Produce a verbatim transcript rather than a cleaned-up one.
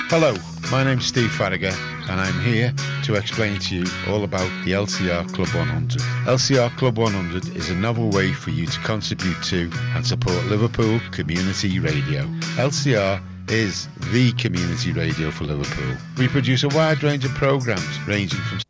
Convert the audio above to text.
Hello, my name's Steve Farragher and I'm here to explain to you all about the L C R Club one hundred. L C R Club one hundred is a novel way for you to contribute to and support Liverpool Community Radio. L C R is the community radio for Liverpool. We produce a wide range of programmes ranging from